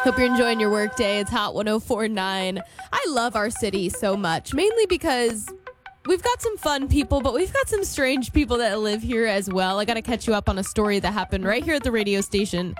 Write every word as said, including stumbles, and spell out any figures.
Hope you're enjoying your workday. It's Hot one oh four point nine. I love our city so much, mainly because we've got some fun people, but we've got some strange people that live here as well. I got to catch you up on a story that happened right here at the radio station.